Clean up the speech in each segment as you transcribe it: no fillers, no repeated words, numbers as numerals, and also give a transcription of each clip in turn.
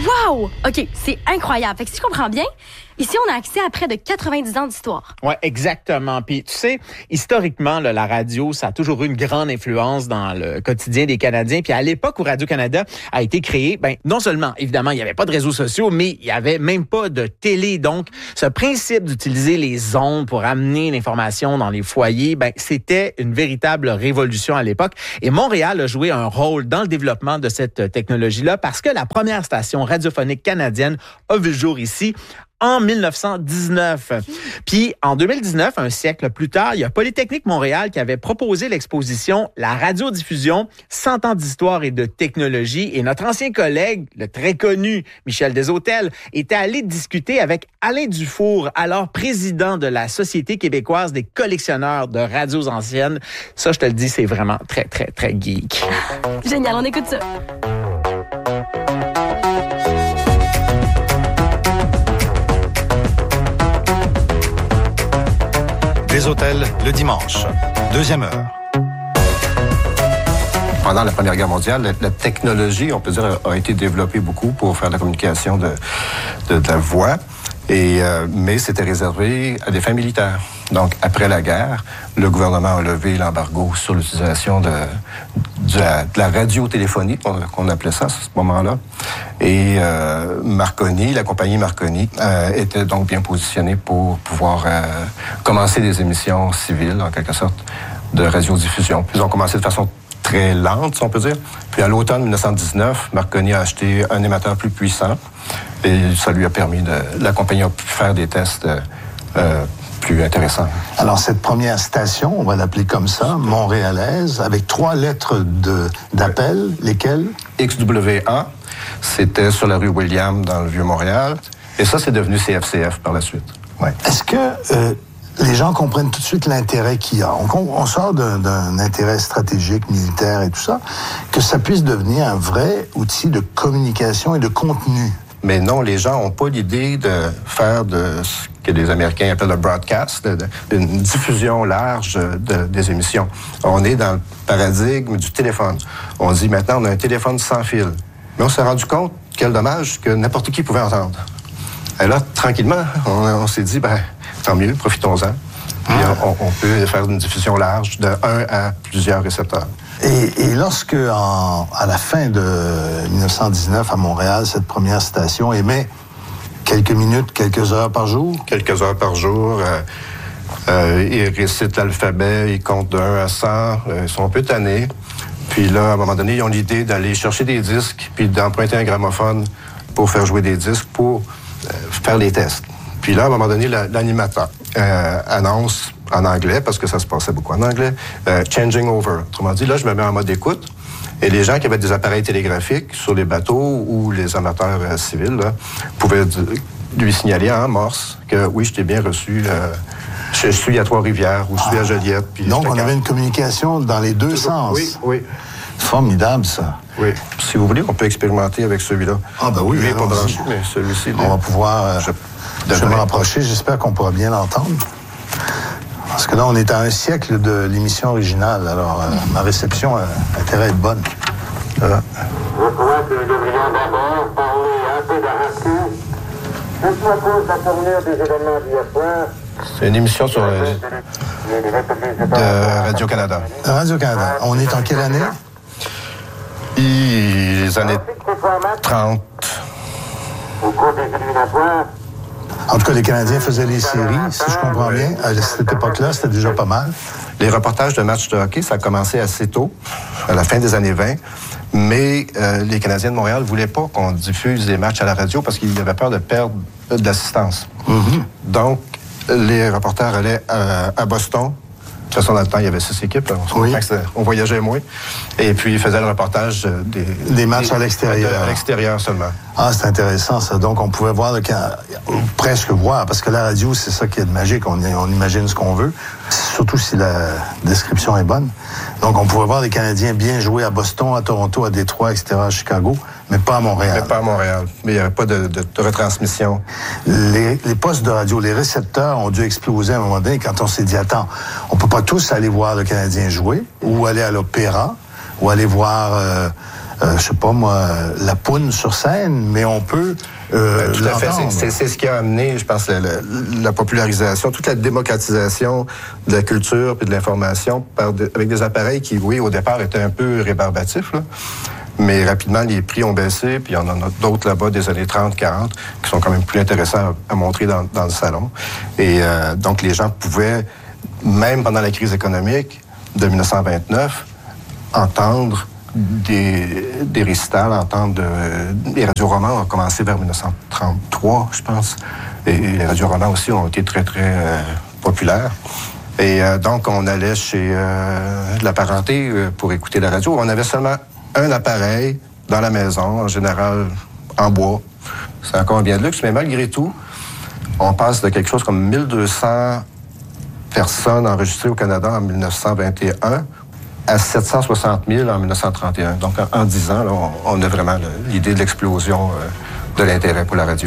Wow! OK, c'est incroyable. Fait que si je comprends bien, ici, on a accès à près de 90 ans d'histoire. Oui, exactement. Puis, tu sais, historiquement, là, la radio, ça a toujours eu une grande influence dans le quotidien des Canadiens. Puis, à l'époque où Radio-Canada a été créé, non seulement, évidemment, il n'y avait pas de réseaux sociaux, mais il n'y avait même pas de télé. Donc, ce principe d'utiliser les ondes pour amener l'information dans les foyers, c'était une véritable révolution à l'époque. Et Montréal a joué un rôle dans le développement de cette technologie-là parce que la première station radiophonique canadienne a vu le jour ici en 1919. Puis, en 2019, un siècle plus tard, il y a Polytechnique Montréal qui avait proposé l'exposition « La radiodiffusion, 100 ans d'histoire et de technologie ». Et notre ancien collègue, le très connu Michel Deshôtels, était allé discuter avec Alain Dufour, alors président de la Société québécoise des collectionneurs de radios anciennes. Ça, je te le dis, c'est vraiment très, très, très geek. Génial, on écoute ça. Deshôtels, le dimanche, 2e heure. Pendant la Première Guerre mondiale, la technologie, on peut dire, a été développée beaucoup pour faire la communication de la voix, mais c'était réservé à des fins militaires. Donc, après la guerre, le gouvernement a levé l'embargo sur l'utilisation de la radiotéléphonie, qu'on appelait ça à ce moment-là. Et Marconi, la compagnie Marconi, était donc bien positionnée pour pouvoir commencer des émissions civiles, en quelque sorte, de radiodiffusion. Ils ont commencé de façon très lente, si on peut dire. Puis à l'automne 1919, Marconi a acheté un émetteur plus puissant et ça lui a permis la compagnie a pu faire des tests plus intéressants. Alors cette première station, on va l'appeler comme ça, montréalaise, avec 3 lettres d'appel, lesquelles? XWA, c'était sur la rue William dans le Vieux-Montréal. Et ça, c'est devenu CFCF par la suite. Ouais. Est-ce que les gens comprennent tout de suite l'intérêt qu'il y a? On sort d'un intérêt stratégique, militaire et tout ça, que ça puisse devenir un vrai outil de communication et de contenu. Mais non, les gens n'ont pas l'idée de faire de ce que les Américains appellent le broadcast, une diffusion large des émissions. On est dans le paradigme du téléphone. On dit maintenant, on a un téléphone sans fil. Mais on s'est rendu compte, quel dommage, que n'importe qui pouvait entendre. Et là, tranquillement, on s'est dit, tant mieux, profitons-en. Puis on peut faire une diffusion large de 1 à plusieurs récepteurs. Et lorsque, à la fin de 1919, à Montréal, cette première station émet quelques minutes, quelques heures par jour? Quelques heures par jour. Ils récitent l'alphabet, ils comptent de 1 à 100. Ils sont un peu tannés. Puis là, à un moment donné, ils ont l'idée d'aller chercher des disques puis d'emprunter un gramophone pour faire jouer des disques, pour faire les tests. Puis là, à un moment donné, l'animateur annonce en anglais, parce que ça se passait beaucoup en anglais, changing over. Autrement dit, là, je me mets en mode écoute. Et les gens qui avaient des appareils télégraphiques sur les bateaux ou les amateurs civils là, pouvaient lui signaler en morse que oui, je t'ai bien reçu. Je suis à Trois-Rivières ou je suis à Joliette. Puis donc, on avait une communication dans les deux sens. Oui, oui. Formidable, ça. Oui. Si vous voulez, on peut expérimenter avec celui-là. Ah, ben oui. Lui n'est pas branché, mais celui-ci... On va pouvoir... je vais me rapprocher. J'espère qu'on pourra bien l'entendre. Parce que là, on est à un siècle de l'émission originale. Alors, ma réception a intérêt à être bonne. Je crois que nous devrions d'abord parler un peu de Haku. Juste à cause de la tournure des événements d'hier soir. C'est une émission sur de Radio-Canada. Radio-Canada. On est en quelle année? Les années 30. Au cours des éliminatoires. En tout cas, les Canadiens faisaient les séries, si je comprends bien. À cette époque-là, c'était déjà pas mal. Les reportages de matchs de hockey, ça a commencé assez tôt, à la fin des années 20. Mais les Canadiens de Montréal ne voulaient pas qu'on diffuse des matchs à la radio parce qu'ils avaient peur de perdre de l'assistance. Mm-hmm. Donc, les reporters allaient à Boston. De toute façon, dans le temps, il y avait 6 équipes. On voyageait moins. Et puis, ils faisaient le reportage des matchs à l'extérieur. À l'extérieur seulement. Ah, c'est intéressant, ça. Donc, on pouvait voir, presque voir, parce que la radio, c'est ça qui est de magique. On imagine ce qu'on veut, surtout si la description est bonne. Donc, on pouvait voir les Canadiens bien jouer à Boston, à Toronto, à Détroit, etc., à Chicago, mais pas à Montréal. Mais pas à Montréal. Mais il n'y avait pas de retransmission. Les postes de radio, les récepteurs ont dû exploser à un moment donné quand on s'est dit, attends, on peut pas tous aller voir le Canadien jouer, ou aller à l'opéra, ou aller voir je sais pas moi, la poune sur scène, mais on peut tout à fait. l'entendre. C'est ce qui a amené, je pense, la popularisation, toute la démocratisation de la culture et de l'information avec des appareils qui, oui, au départ, étaient un peu rébarbatifs, là. Mais rapidement, les prix ont baissé, puis il y en a d'autres là-bas des années 30, 40, qui sont quand même plus intéressants à montrer dans le salon. Et donc, les gens pouvaient, même pendant la crise économique de 1929, entendre des récitals, entendre les radioromans ont commencé vers 1933, je pense. Et les radioromans aussi ont été très, très populaires. Et donc, on allait chez la parenté pour écouter la radio. On avait seulement un appareil dans la maison, en général en bois. C'est encore un bien de luxe, mais malgré tout, on passe de quelque chose comme 1200 personnes enregistrées au Canada en 1921 à 760 000 en 1931. Donc, en 10 ans, là, on a vraiment l'idée de l'explosion de l'intérêt pour la radio.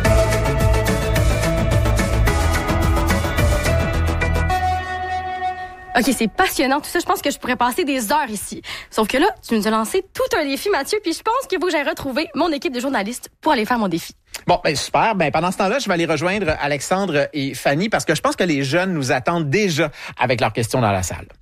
OK, c'est passionnant tout ça. Je pense que je pourrais passer des heures ici. Sauf que là, tu nous as lancé tout un défi, Mathieu, puis je pense qu'il faut que j'aille retrouver mon équipe de journalistes pour aller faire mon défi. Bon, ben super. Ben pendant ce temps-là, je vais aller rejoindre Alexandre et Fanny parce que je pense que les jeunes nous attendent déjà avec leurs questions dans la salle.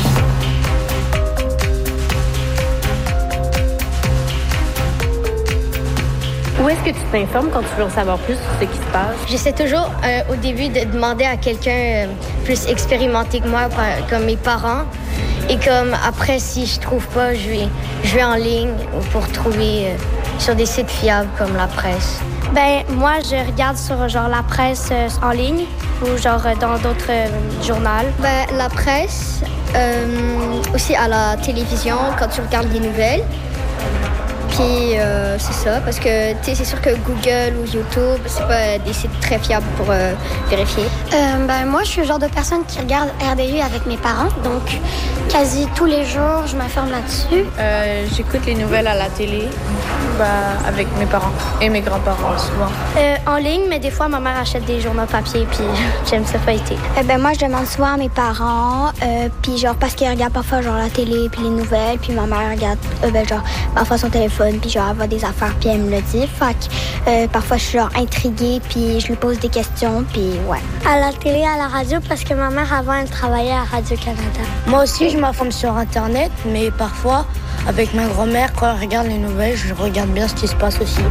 Où est-ce que tu t'informes quand tu veux en savoir plus sur ce qui se passe? J'essaie toujours au début de demander à quelqu'un plus expérimenté que moi, comme mes parents. Et comme après, si je trouve pas, je vais en ligne pour trouver sur des sites fiables comme la presse. Ben moi, je regarde sur genre la presse en ligne ou genre dans d'autres journaux. Ben la presse, aussi à la télévision quand tu regardes les nouvelles. Puis c'est ça, parce que c'est sûr que Google ou YouTube, c'est pas des sites très fiables pour vérifier. Ben moi, je suis le genre de personne qui regarde RDU avec mes parents, donc quasi tous les jours, je m'informe là-dessus. J'écoute les nouvelles à la télé, avec mes parents et mes grands-parents souvent. En ligne, mais des fois, ma mère achète des journaux papier, puis j'aime ça feuilleter. Ben moi, je demande souvent à mes parents, puis genre parce qu'ils regardent parfois genre la télé, puis les nouvelles, puis ma mère regarde genre parfois son téléphone, puis genre elle voit des affaires, puis elle me le dit. Fait que parfois je suis genre intriguée, puis je lui pose des questions, puis ouais. À la télé, à la radio, parce que ma mère avant elle travaillait à Radio-Canada. Moi aussi, je m'informe sur Internet, mais parfois avec ma grand-mère, quand elle regarde les nouvelles, je regarde bien ce qui se passe aussi.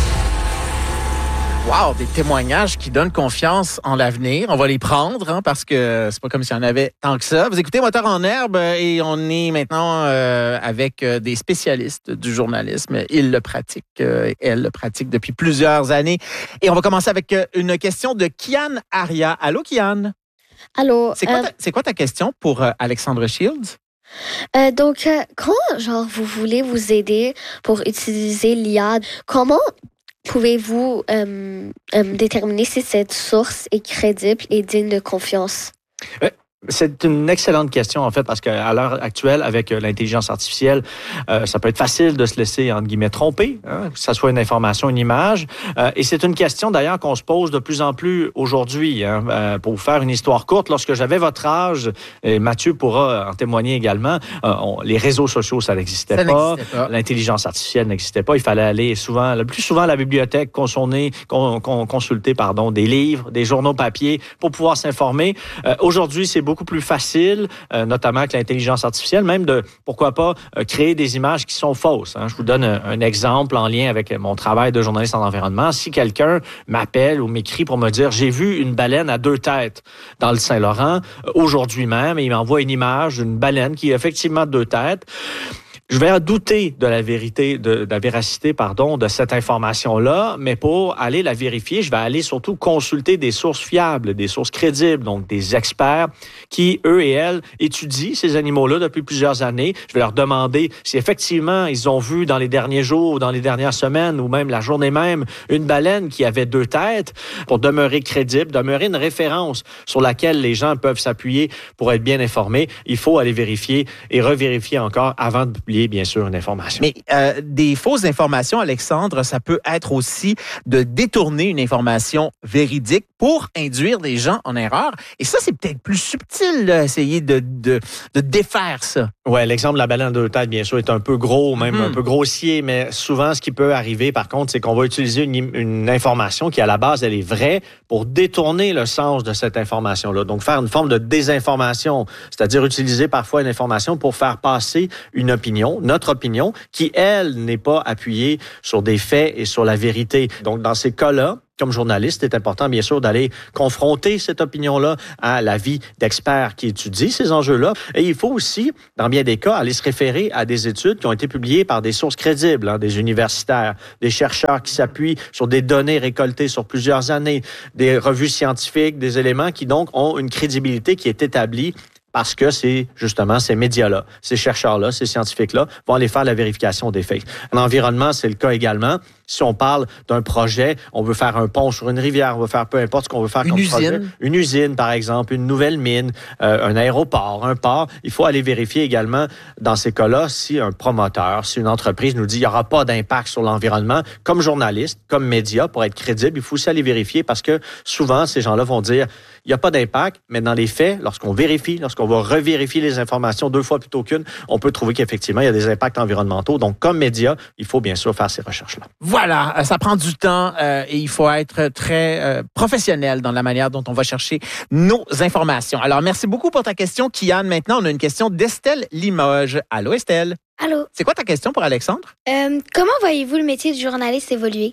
Wow, des témoignages qui donnent confiance en l'avenir. On va les prendre parce que c'est pas comme s'il y en avait tant que ça. Vous écoutez Moteur en herbe et on est maintenant avec des spécialistes du journalisme. Ils le pratiquent, elles le pratiquent depuis plusieurs années. Et on va commencer avec une question de Kian Aria. Allô, Kian? Allô? C'est quoi ta question pour Alexandre Shields? Quand genre vous voulez vous aider pour utiliser l'IA, comment pouvez-vous déterminer si cette source est crédible et digne de confiance? C'est une excellente question, en fait, parce qu'à l'heure actuelle, avec l'intelligence artificielle, ça peut être facile de se laisser, entre guillemets, tromper, que ça soit une information, une image. Et c'est une question, d'ailleurs, qu'on se pose de plus en plus aujourd'hui. Pour vous faire une histoire courte, lorsque j'avais votre âge, et Mathieu pourra en témoigner également, les réseaux sociaux, ça n'existait pas. L'intelligence artificielle n'existait pas. Il fallait aller le plus souvent à la bibliothèque, consulter des livres, des journaux papier pour pouvoir s'informer. Aujourd'hui, c'est beaucoup plus facile, notamment avec l'intelligence artificielle, même de, pourquoi pas, créer des images qui sont fausses. Je vous donne un exemple en lien avec mon travail de journaliste en environnement. Si quelqu'un m'appelle ou m'écrit pour me dire « J'ai vu une baleine à 2 têtes dans le Saint-Laurent aujourd'hui même », et il m'envoie une image d'une baleine qui a effectivement 2 têtes, je vais douter de la véracité de cette information-là, mais pour aller la vérifier, je vais aller surtout consulter des sources fiables, des sources crédibles, donc des experts qui, eux et elles, étudient ces animaux-là depuis plusieurs années. Je vais leur demander si effectivement ils ont vu dans les derniers jours, dans les dernières semaines ou même la journée même, une baleine qui avait 2 têtes pour demeurer crédible, demeurer une référence sur laquelle les gens peuvent s'appuyer pour être bien informés. Il faut aller vérifier et revérifier encore avant de publier bien sûr une information. Mais des fausses informations, Alexandre, ça peut être aussi de détourner une information véridique pour induire les gens en erreur. Et ça, c'est peut-être plus subtil, là, essayer de défaire ça. Oui, l'exemple de la baleine à deux têtes, bien sûr, est un peu gros, même un peu grossier, mais souvent, ce qui peut arriver, par contre, c'est qu'on va utiliser une information qui, à la base, elle est vraie pour détourner le sens de cette information-là. Donc, faire une forme de désinformation, c'est-à-dire utiliser parfois une information pour faire passer une opinion, notre opinion, qui, elle, n'est pas appuyée sur des faits et sur la vérité. Donc, dans ces cas-là, comme journaliste, c'est important, bien sûr, d'aller confronter cette opinion-là à l'avis d'experts qui étudient ces enjeux-là. Et il faut aussi, dans bien des cas, aller se référer à des études qui ont été publiées par des sources crédibles, des universitaires, des chercheurs qui s'appuient sur des données récoltées sur plusieurs années, des revues scientifiques, des éléments qui, donc, ont une crédibilité qui est établie parce que c'est justement ces médias-là, ces chercheurs-là, ces scientifiques-là vont aller faire la vérification des faits. En environnement, c'est le cas également. Si on parle d'un projet, on veut faire un pont sur une rivière, on veut faire peu importe ce qu'on veut faire comme projet. Une usine, par exemple, une nouvelle mine, un aéroport, un port. Il faut aller vérifier également, dans ces cas-là, si un promoteur, si une entreprise nous dit qu'il n'y aura pas d'impact sur l'environnement, comme journaliste, comme média, pour être crédible, il faut aussi aller vérifier parce que souvent, ces gens-là vont dire il n'y a pas d'impact, mais dans les faits, lorsqu'on vérifie, lorsqu'on va revérifier les informations 2 fois plutôt qu'une, on peut trouver qu'effectivement, il y a des impacts environnementaux. Donc, comme média, il faut bien sûr faire ces recherches-là. Voilà, ça prend du temps et il faut être très professionnel dans la manière dont on va chercher nos informations. Alors, merci beaucoup pour ta question, Kian. Maintenant, on a une question d'Estelle Limoges. Allô, Estelle? Allô? C'est quoi ta question pour Alexandre? Comment voyez-vous le métier de journaliste évoluer?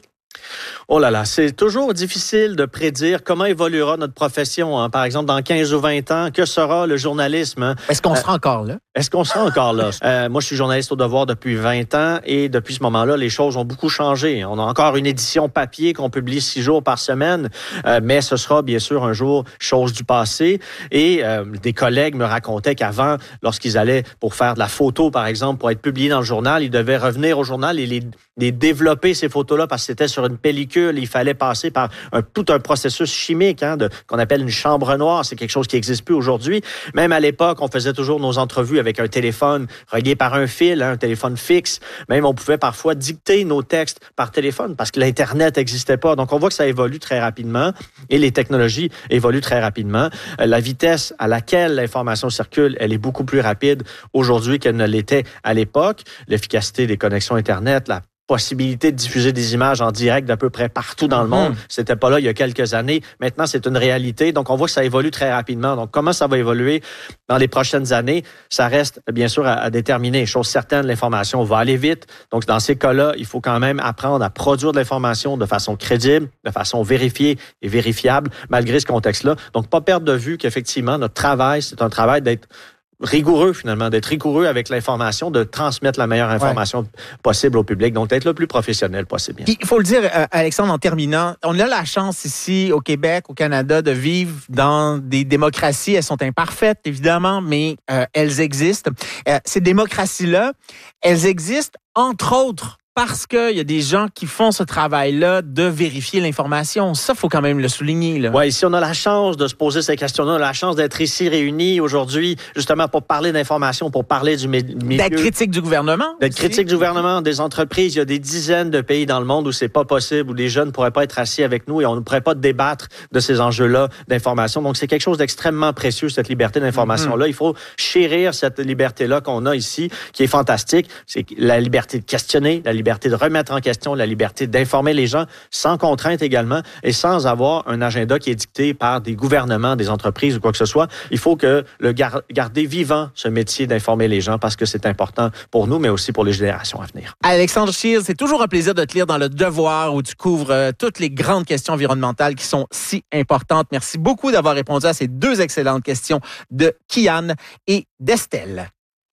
Oh là là, c'est toujours difficile de prédire comment évoluera notre profession. Par exemple, dans 15 ou 20 ans, que sera le journalisme? Est-ce qu'on sera encore là? Est-ce qu'on sera encore là? Moi, je suis journaliste au Devoir depuis 20 ans et depuis ce moment-là, les choses ont beaucoup changé. On a encore une édition papier qu'on publie 6 jours par semaine, mais ce sera bien sûr un jour chose du passé. Et des collègues me racontaient qu'avant, lorsqu'ils allaient pour faire de la photo, par exemple, pour être publié dans le journal, ils devaient revenir au journal et les développer, ces photos-là, parce que c'était sur une pellicule. Il fallait passer par tout un processus chimique qu'on appelle une chambre noire. C'est quelque chose qui n'existe plus aujourd'hui. Même à l'époque, on faisait toujours nos entrevues avec un téléphone relié par un fil, un téléphone fixe. Même on pouvait parfois dicter nos textes par téléphone parce que l'Internet n'existait pas. Donc, on voit que ça évolue très rapidement et les technologies évoluent très rapidement. La vitesse à laquelle l'information circule, elle est beaucoup plus rapide aujourd'hui qu'elle ne l'était à l'époque. L'efficacité des connexions Internet, la possibilité de diffuser des images en direct d'à peu près partout dans le monde. C'était pas là il y a quelques années. Maintenant, c'est une réalité. Donc, on voit que ça évolue très rapidement. Donc, comment ça va évoluer dans les prochaines années? Ça reste, bien sûr, à déterminer. Chose certaine, l'information va aller vite. Donc, dans ces cas-là, il faut quand même apprendre à produire de l'information de façon crédible, de façon vérifiée et vérifiable, malgré ce contexte-là. Donc, pas perdre de vue qu'effectivement, notre travail, c'est un travail d'être rigoureux, finalement, d'être rigoureux avec l'information, de transmettre la meilleure information possible au public, donc d'être le plus professionnel possible. Puis, il faut le dire, Alexandre, en terminant, on a la chance ici, au Québec, au Canada, de vivre dans des démocraties. Elles sont imparfaites, évidemment, mais elles existent. Ces démocraties-là, elles existent, entre autres, parce qu'il y a des gens qui font ce travail-là de vérifier l'information. Ça, il faut quand même le souligner. Oui, ici, on a la chance de se poser ces questions-là. On a la chance d'être ici réunis aujourd'hui, justement, pour parler d'information, pour parler du milieu. D'être critique du gouvernement. D'être critique du gouvernement, des entreprises. Il y a des dizaines de pays dans le monde où c'est pas possible, où les jeunes ne pourraient pas être assis avec nous et on ne pourrait pas débattre de ces enjeux-là d'information. Donc, c'est quelque chose d'extrêmement précieux, cette liberté d'information-là. Il faut chérir cette liberté-là qu'on a ici, qui est fantastique. C'est la liberté de questionner, la liberté de remettre en question, la liberté d'informer les gens sans contrainte également et sans avoir un agenda qui est dicté par des gouvernements, des entreprises ou quoi que ce soit. Il faut que garder vivant ce métier d'informer les gens parce que c'est important pour nous, mais aussi pour les générations à venir. Alexandre Shields, c'est toujours un plaisir de te lire dans Le Devoir où tu couvres toutes les grandes questions environnementales qui sont si importantes. Merci beaucoup d'avoir répondu à ces 2 excellentes questions de Kian et d'Estelle.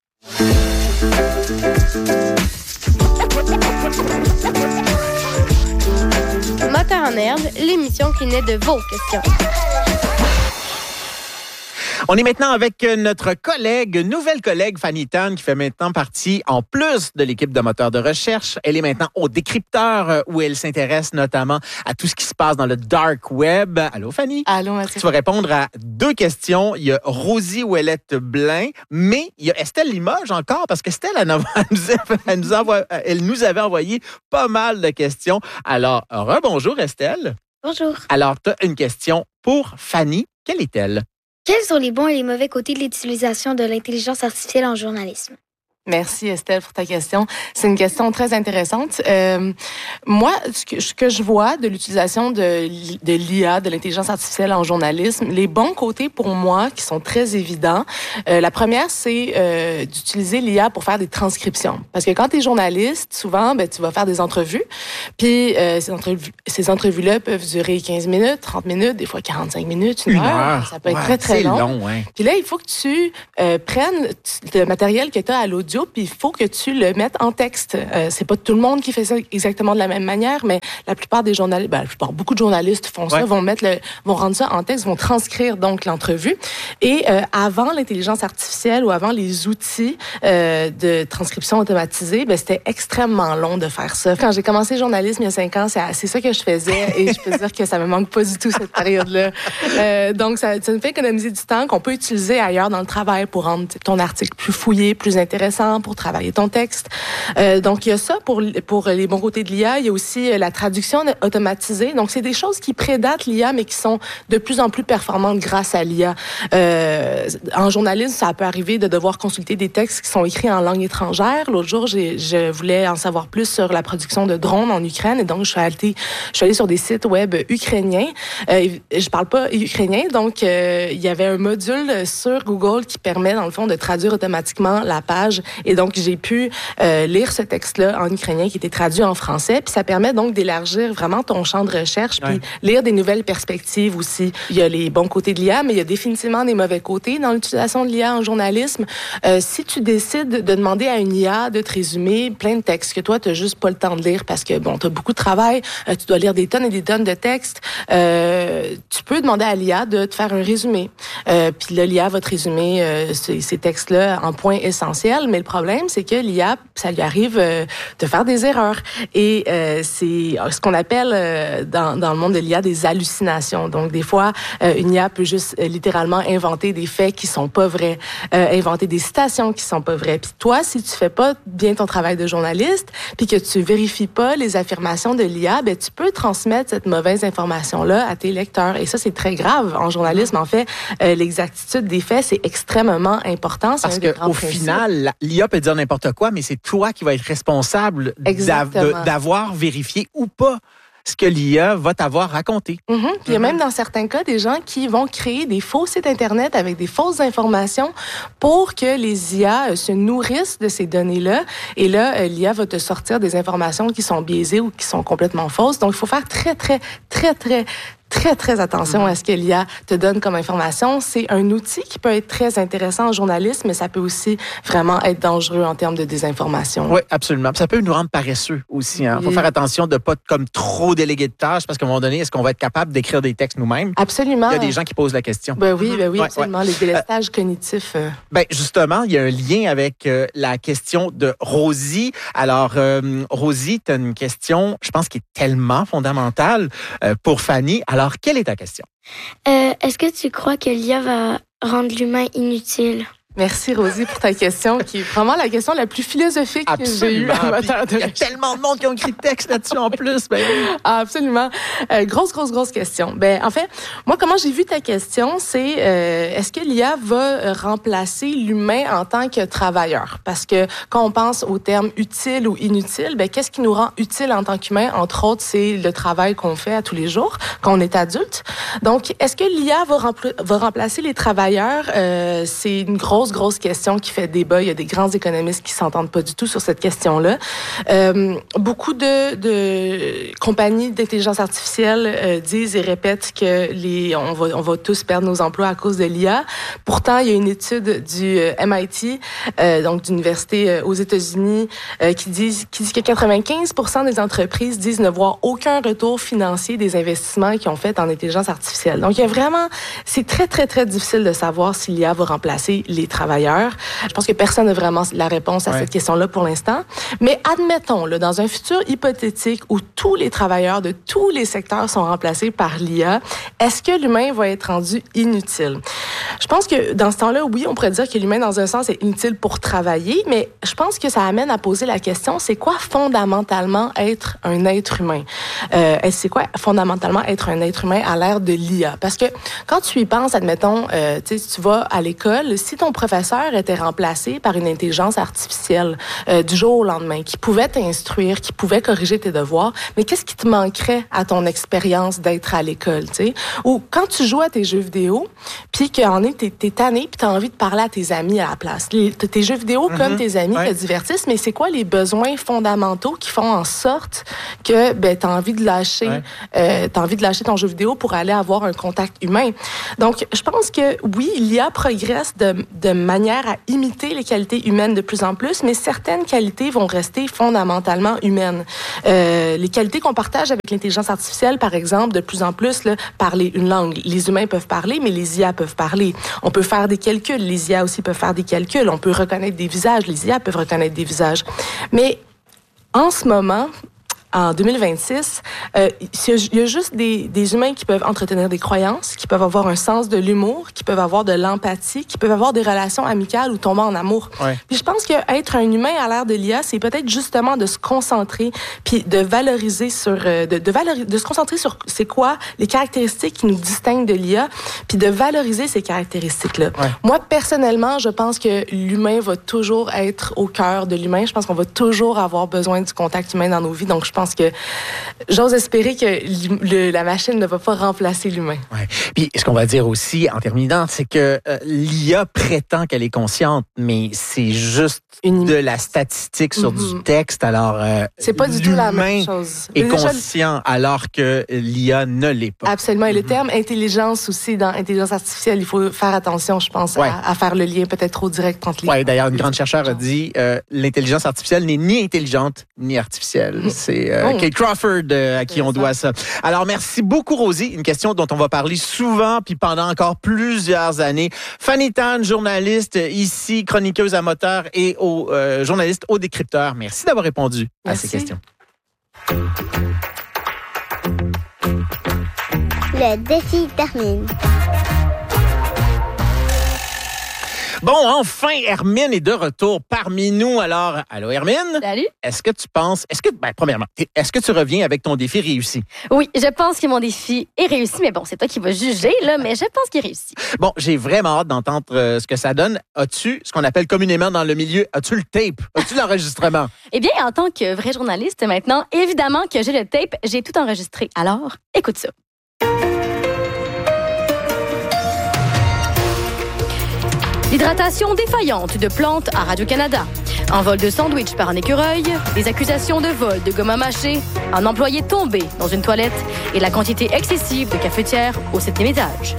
Moteur en herbe, l'émission qui naît de vos questions. On est maintenant avec notre nouvelle collègue Fanny Tan, qui fait maintenant partie, en plus de l'équipe de moteurs de recherche. Elle est maintenant au décrypteur où elle s'intéresse notamment à tout ce qui se passe dans le dark web. Allô, Fanny? Allô, Mathieu. Tu vas répondre à 2 questions. Il y a Rosie Ouellette Blain, mais il y a Estelle Limoges encore, parce qu'Estelle, elle nous avait envoyé pas mal de questions. Alors, rebonjour Estelle. Bonjour. Alors, tu as une question pour Fanny. Quelle est-elle? Quels sont les bons et les mauvais côtés de l'utilisation de l'intelligence artificielle en journalisme? Merci Estelle pour ta question. C'est une question très intéressante. Moi, ce que je vois de l'utilisation de l'IA, de l'intelligence artificielle en journalisme, les bons côtés pour moi qui sont très évidents. La première, c'est d'utiliser l'IA pour faire des transcriptions. Parce que quand tu es journaliste, souvent, tu vas faire des entrevues. Puis ces entrevues-là peuvent durer 15 minutes, 30 minutes, des fois 45 minutes, une heure. Ça peut être très, très long. C'est long, ouais. Puis là, il faut que tu prennes le matériel que tu as à l'audio, puis il faut que tu le mettes en texte. C'est pas tout le monde qui fait ça exactement de la même manière, mais la plupart des journalistes, beaucoup de journalistes font ça, vont rendre ça en texte, vont transcrire donc l'entrevue. Et avant l'intelligence artificielle ou avant les outils de transcription automatisée, c'était extrêmement long de faire ça. Quand j'ai commencé le journalisme il y a 5 ans, c'est ça que je faisais et je peux dire que ça me manque pas du tout cette période-là. Donc ça nous fait économiser du temps qu'on peut utiliser ailleurs dans le travail pour rendre ton article plus fouillé, plus intéressant, pour travailler ton texte. Donc, il y a ça pour les bons côtés de l'IA. Il y a aussi la traduction automatisée. Donc, c'est des choses qui prédatent l'IA, mais qui sont de plus en plus performantes grâce à l'IA. En journalisme, ça peut arriver de devoir consulter des textes qui sont écrits en langue étrangère. L'autre jour, je voulais en savoir plus sur la production de drones en Ukraine, et donc je suis allée sur des sites web ukrainiens. Je parle pas ukrainien, donc il y avait un module sur Google qui permet, dans le fond, de traduire automatiquement la page. Et donc, j'ai pu lire ce texte-là en ukrainien qui était traduit en français. Puis ça permet donc d'élargir vraiment ton champ de recherche, puis lire des nouvelles perspectives aussi. Il y a les bons côtés de l'IA, mais il y a définitivement des mauvais côtés dans l'utilisation de l'IA en journalisme. Si tu décides de demander à une IA de te résumer plein de textes que toi, tu n'as juste pas le temps de lire parce que, tu as beaucoup de travail, tu dois lire des tonnes et des tonnes de textes, tu peux demander à l'IA de te faire un résumé. Puis là, l'IA va te résumer ces textes-là en points essentiels, mais le problème, c'est que l'IA, ça lui arrive de faire des erreurs. Et c'est ce qu'on appelle dans le monde de l'IA des hallucinations. Donc, des fois, une IA peut juste littéralement inventer des faits qui sont pas vrais, inventer des citations qui sont pas vraies. Puis toi, si tu fais pas bien ton travail de journaliste, puis que tu vérifies pas les affirmations de l'IA, tu peux transmettre cette mauvaise information-là à tes lecteurs. Et ça, c'est très grave. En journalisme, en fait, l'exactitude des faits, c'est extrêmement important. Parce qu'au final, l'IA peut dire n'importe quoi, mais c'est toi qui vas être responsable d'avoir vérifié ou pas ce que l'IA va t'avoir raconté. Puis il y a même dans certains cas des gens qui vont créer des faux sites Internet avec des fausses informations pour que les IA se nourrissent de ces données-là. Et là, l'IA va te sortir des informations qui sont biaisées ou qui sont complètement fausses. Donc, il faut faire très attention à ce que l'IA te donne comme information. C'est un outil qui peut être très intéressant en journalisme, mais ça peut aussi vraiment être dangereux en termes de désinformation. Oui, absolument. Ça peut nous rendre paresseux aussi. Il faut faire attention de ne pas comme trop déléguer de tâches parce qu'à un moment donné, est-ce qu'on va être capable d'écrire des textes nous-mêmes? Absolument. Il y a des gens qui posent la question. Oui, absolument. Les délestages cognitifs. Justement, il y a un lien avec la question de Rosie. Alors, Rosie, tu as une question, je pense, qui est tellement fondamentale pour Fanny. Alors, quelle est ta question? Est-ce que tu crois que l'IA va rendre l'humain inutile? Merci, Rosie, pour ta question, qui est vraiment la question la plus philosophique que j'ai eue à matin. Il y a tellement de monde qui ont écrit de texte là-dessus en plus. Absolument. Grosse question. En fait, moi, comment j'ai vu ta question, c'est est-ce que l'IA va remplacer l'humain en tant que travailleur? Parce que quand on pense au terme utile ou inutile, qu'est-ce qui nous rend utile en tant qu'humain? Entre autres, c'est le travail qu'on fait à tous les jours quand on est adulte. Donc, est-ce que l'IA va remplacer les travailleurs? C'est une grosse question qui fait débat. Il y a des grands économistes qui s'entendent pas du tout sur cette question-là. Beaucoup de compagnies d'intelligence artificielle disent et répètent que on va tous perdre nos emplois à cause de l'IA. Pourtant, il y a une étude du MIT, donc d'université aux États-Unis, qui dit que 95% des entreprises disent ne voir aucun retour financier des investissements qu'ils ont fait en intelligence artificielle. Donc, il y a vraiment, c'est très difficile de savoir si l'IA va remplacer les travailleurs? Je pense que personne n'a vraiment la réponse à cette question-là pour l'instant. Mais admettons, là, dans un futur hypothétique où tous les travailleurs de tous les secteurs sont remplacés par l'IA, est-ce que l'humain va être rendu inutile? Je pense que dans ce temps-là, oui, on pourrait dire que l'humain, dans un sens, est inutile pour travailler, mais je pense que ça amène à poser la question, c'est quoi fondamentalement être un être humain? C'est quoi fondamentalement être un être humain à l'ère de l'IA? Parce que quand tu y penses, admettons, tu vas à l'école, si ton professeur était remplacé par une intelligence artificielle du jour au lendemain, qui pouvait t'instruire, qui pouvait corriger tes devoirs, mais qu'est-ce qui te manquerait à ton expérience d'être à l'école, tu sais? Ou quand tu joues à tes jeux vidéo, puis qu'en est t'es tanné, puis t'as envie de parler à tes amis à la place. Tes jeux vidéo, comme tes amis, te divertissent, mais c'est quoi les besoins fondamentaux qui font en sorte que t'as envie de lâcher ton jeu vidéo pour aller avoir un contact humain? Donc, je pense que oui, l'IA progresse de manière à imiter les qualités humaines de plus en plus, mais certaines qualités vont rester fondamentalement humaines. Les qualités qu'on partage avec l'intelligence artificielle, par exemple, de plus en plus, là, parler une langue. Les humains peuvent parler, mais les IA peuvent parler. On peut faire des calculs. Les IA aussi peuvent faire des calculs. On peut reconnaître des visages. Les IA peuvent reconnaître des visages. Mais en ce moment, en 2026, il y a juste des humains qui peuvent entretenir des croyances, qui peuvent avoir un sens de l'humour, qui peuvent avoir de l'empathie, qui peuvent avoir des relations amicales ou tomber en amour. Ouais. Puis je pense qu'être un humain à l'ère de l'IA, c'est peut-être justement de se concentrer puis de valoriser sur de se concentrer sur c'est quoi les caractéristiques qui nous distinguent de l'IA, puis de valoriser ces caractéristiques-là. Ouais. Moi personnellement, je pense que l'humain va toujours être au cœur de l'humain. Je pense qu'on va toujours avoir besoin du contact humain dans nos vies. Donc je pense que j'ose espérer que la machine ne va pas remplacer l'humain. Ouais. Puis ce qu'on va dire aussi en terminant, c'est que l'IA prétend qu'elle est consciente, mais c'est juste de la statistique sur du texte. Alors c'est pas du tout la même chose. Est conscient alors que l'IA ne l'est pas. Absolument. Et le terme intelligence aussi dans intelligence artificielle, il faut faire attention, je pense, à faire le lien peut-être trop direct entre les. Oui, d'ailleurs, une grande chercheure a dit l'intelligence artificielle n'est ni intelligente ni artificielle. C'est Kate Crawford à qui on doit ça. Alors, merci beaucoup, Rosie. Une question dont on va parler souvent, puis pendant encore plusieurs années. Fanny Tan, journaliste ici, chroniqueuse à moteur et journaliste au décrypteur. Merci d'avoir répondu à ces questions. Le défi termine. Bon, enfin, Hermine est de retour parmi nous. Alors, allô Hermine? Salut. Premièrement, est-ce que tu reviens avec ton défi réussi? Oui, je pense que mon défi est réussi, mais bon, c'est toi qui vas juger, là, mais je pense qu'il est réussi. Bon, j'ai vraiment hâte d'entendre ce que ça donne. As-tu ce qu'on appelle communément dans le milieu, as-tu le tape? As-tu l'enregistrement? Eh bien, en tant que vrai journaliste maintenant, évidemment que j'ai le tape, j'ai tout enregistré. Alors, écoute ça. L'hydratation défaillante de plantes à Radio-Canada. Un vol de sandwich par un écureuil, des accusations de vol de gomme à mâcher, un employé tombé dans une toilette et la quantité excessive de cafetière au 7e étage.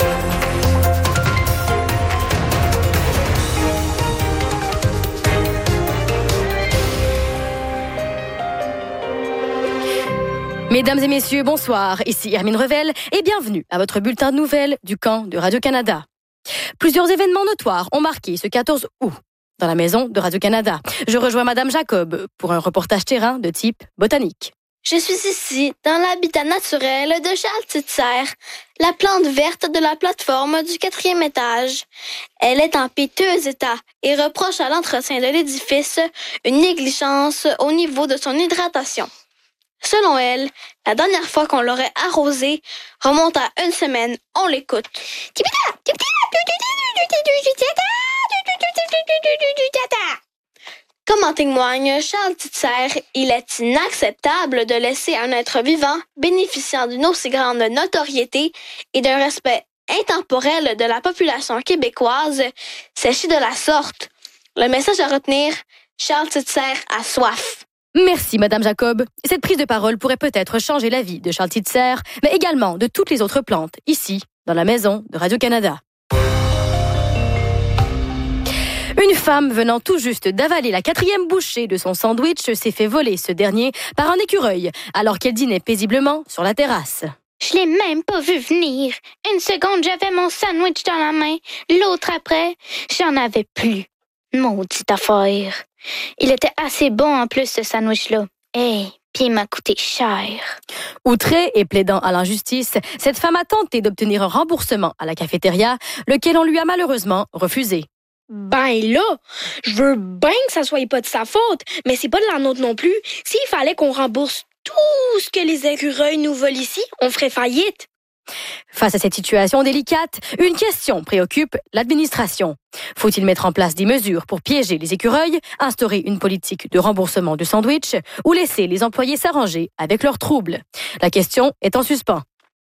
Mesdames et messieurs, bonsoir. Ici Hermine Revel et bienvenue à votre bulletin de nouvelles du camp de Radio-Canada. Plusieurs événements notoires ont marqué ce 14 août dans la maison de Radio-Canada. Je rejoins Madame Jacob pour un reportage terrain de type botanique. Je suis ici, dans l'habitat naturel de Charles Titzer, la plante verte de la plateforme du 4e étage. Elle est en piteux état et reproche à l'entretien de l'édifice une négligence au niveau de son hydratation. Selon elle, la dernière fois qu'on l'aurait arrosée remonte à 1 semaine. On l'écoute. Comme en témoigne Charles Titzer, il est inacceptable de laisser un être vivant bénéficiant d'une aussi grande notoriété et d'un respect intemporel de la population québécoise sécher de la sorte. Le message à retenir, Charles Titzer a soif. Merci, Madame Jacob. Cette prise de parole pourrait peut-être changer la vie de Charles Titzer, mais également de toutes les autres plantes, ici, dans la maison de Radio-Canada. Une femme venant tout juste d'avaler la 4e bouchée de son sandwich s'est fait voler ce dernier par un écureuil, alors qu'elle dînait paisiblement sur la terrasse. Je l'ai même pas vu venir. Une seconde, j'avais mon sandwich dans la main. L'autre après, j'en avais plus. Maudite affaire. Il était assez bon en plus, ce sandwich-là. Hey, puis il m'a coûté cher. Outrée et plaidant à l'injustice, cette femme a tenté d'obtenir un remboursement à la cafétéria, lequel on lui a malheureusement refusé. Ben là, je veux bien que ça soit pas de sa faute, mais c'est pas de la nôtre non plus. S'il fallait qu'on rembourse tout ce que les écureuils nous volent ici, on ferait faillite. Face à cette situation délicate, une question préoccupe l'administration. Faut-il mettre en place des mesures pour piéger les écureuils, instaurer une politique de remboursement du sandwich ou laisser les employés s'arranger avec leurs troubles? La question est en suspens.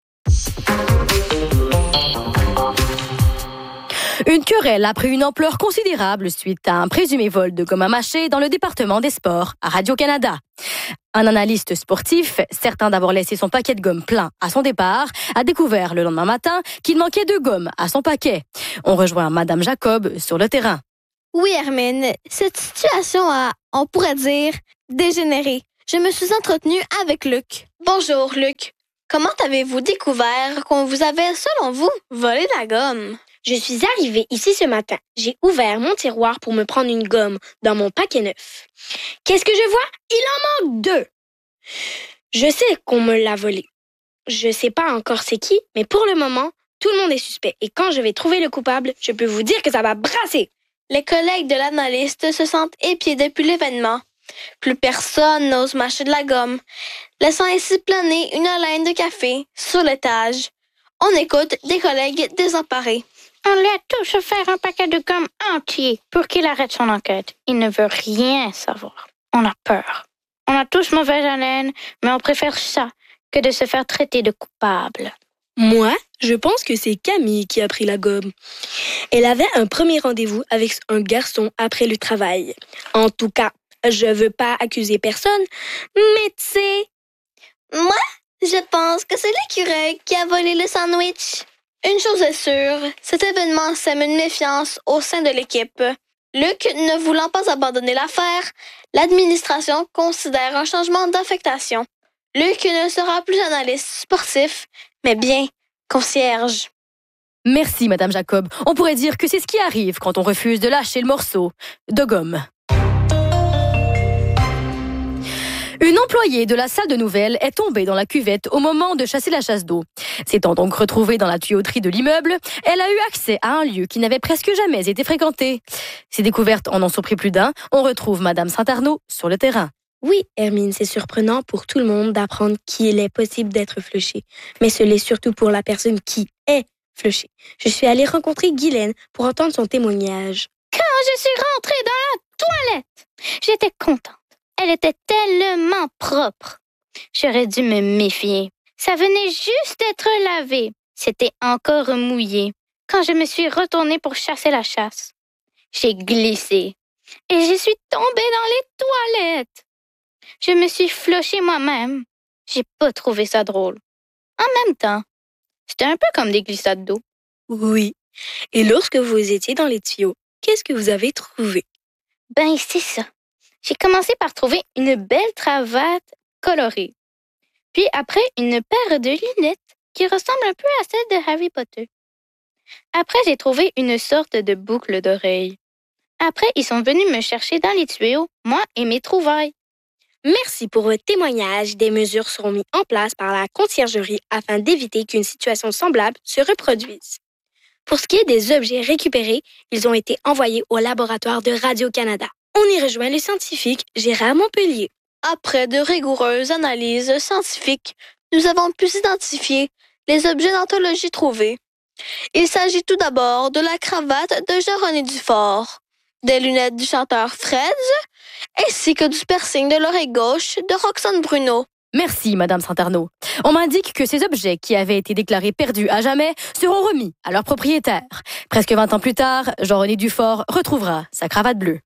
Une querelle a pris une ampleur considérable suite à un présumé vol de gomme à mâcher dans le département des sports à Radio-Canada. Un analyste sportif, certain d'avoir laissé son paquet de gomme plein à son départ, a découvert le lendemain matin qu'il manquait de gomme à son paquet. On rejoint Madame Jacob sur le terrain. Oui, Hermine, cette situation a, on pourrait dire, dégénéré. Je me suis entretenue avec Luc. Bonjour, Luc. Comment avez-vous découvert qu'on vous avait, selon vous, volé de la gomme? Je suis arrivée ici ce matin. J'ai ouvert mon tiroir pour me prendre une gomme dans mon paquet neuf. Qu'est-ce que je vois? Il en manque 2. Je sais qu'on me l'a volé. Je sais pas encore c'est qui, mais pour le moment, tout le monde est suspect. Et quand je vais trouver le coupable, je peux vous dire que ça va brasser. Les collègues de l'analyste se sentent épiés depuis l'événement. Plus personne n'ose mâcher de la gomme, laissant ainsi planer une haleine de café sur l'étage. On écoute des collègues désemparés. On lui a tous offert un paquet de gomme entier pour qu'il arrête son enquête. Il ne veut rien savoir. On a peur. On a tous mauvaise haleine, mais on préfère ça que de se faire traiter de coupable. Moi, je pense que c'est Camille qui a pris la gomme. Elle avait un premier rendez-vous avec un garçon après le travail. En tout cas, je veux pas accuser personne, mais tu sais... Moi, je pense que c'est l'écureuil qui a volé le sandwich. Une chose est sûre, cet événement sème une méfiance au sein de l'équipe. Luc ne voulant pas abandonner l'affaire, l'administration considère un changement d'affectation. Luc ne sera plus analyste sportif, mais bien concierge. Merci, Madame Jacob. On pourrait dire que c'est ce qui arrive quand on refuse de lâcher le morceau de gomme. Une employée de la salle de nouvelles est tombée dans la cuvette au moment de chasser la chasse d'eau. S'étant donc retrouvée dans la tuyauterie de l'immeuble, elle a eu accès à un lieu qui n'avait presque jamais été fréquenté. Ces découvertes en ont surpris plus d'un. On retrouve Madame Saint-Arnaud sur le terrain. Oui, Hermine, c'est surprenant pour tout le monde d'apprendre qu'il est possible d'être flushé. Mais ce l'est surtout pour la personne qui est flushée. Je suis allée rencontrer Guylaine pour entendre son témoignage. Quand je suis rentrée dans la toilette, j'étais contente. Elle était tellement propre. J'aurais dû me méfier. Ça venait juste d'être lavé. C'était encore mouillé. Quand je me suis retournée pour chasser la chasse, j'ai glissé et je suis tombée dans les toilettes. Je me suis flushée moi-même. J'ai pas trouvé ça drôle. En même temps, c'était un peu comme des glissades d'eau. Oui. Et lorsque vous étiez dans les tuyaux, qu'est-ce que vous avez trouvé? Ben, c'est ça. J'ai commencé par trouver une belle cravate colorée. Puis après, une paire de lunettes qui ressemble un peu à celle de Harry Potter. Après, j'ai trouvé une sorte de boucle d'oreille. Après, ils sont venus me chercher dans les tuyaux, moi et mes trouvailles. Merci pour votre témoignage. Des mesures seront mises en place par la conciergerie afin d'éviter qu'une situation semblable se reproduise. Pour ce qui est des objets récupérés, ils ont été envoyés au laboratoire de Radio-Canada. On y rejoint le scientifique Gérard Montpellier. Après de rigoureuses analyses scientifiques, nous avons pu identifier les objets d'anthologie trouvés. Il s'agit tout d'abord de la cravate de Jean-René Dufort, des lunettes du chanteur Fred, ainsi que du piercing de l'oreille gauche de Roxane Bruno. Merci, Madame Saint-Arnaud. On m'indique que ces objets qui avaient été déclarés perdus à jamais seront remis à leur propriétaire. Presque 20 ans plus tard, Jean-René Dufort retrouvera sa cravate bleue.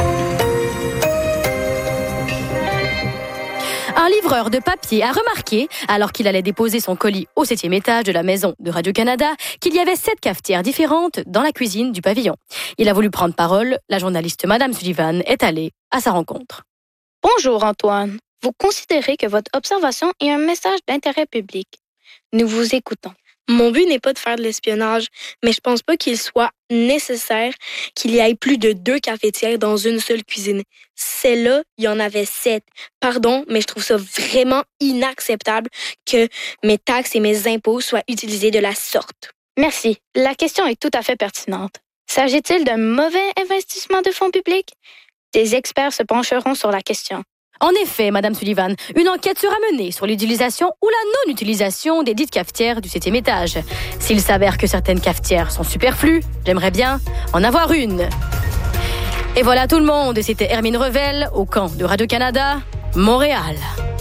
Un livreur de papier a remarqué, alors qu'il allait déposer son colis au 7e étage de la maison de Radio-Canada, qu'il y avait 7 cafetières différentes dans la cuisine du pavillon. Il a voulu prendre parole. La journaliste Madame Sullivan est allée à sa rencontre. Bonjour Antoine. Vous considérez que votre observation est un message d'intérêt public. Nous vous écoutons. Mon but n'est pas de faire de l'espionnage, mais je pense pas qu'il soit nécessaire qu'il y ait plus de 2 cafetières dans une seule cuisine. Celle-là, il y en avait 7. Pardon, mais je trouve ça vraiment inacceptable que mes taxes et mes impôts soient utilisés de la sorte. Merci. La question est tout à fait pertinente. S'agit-il d'un mauvais investissement de fonds publics? Des experts se pencheront sur la question. En effet, Madame Sullivan, une enquête sera menée sur l'utilisation ou la non-utilisation des dites cafetières du 7e étage. S'il s'avère que certaines cafetières sont superflues, j'aimerais bien en avoir une. Et voilà tout le monde, c'était Hermine Revel au camp de Radio-Canada, Montréal.